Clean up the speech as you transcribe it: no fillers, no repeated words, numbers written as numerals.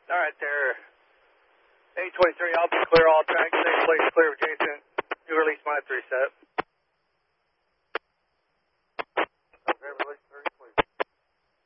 All right, there. 823, I'll be clear all tracks. Safe place clear, Jason. You release my 3 set.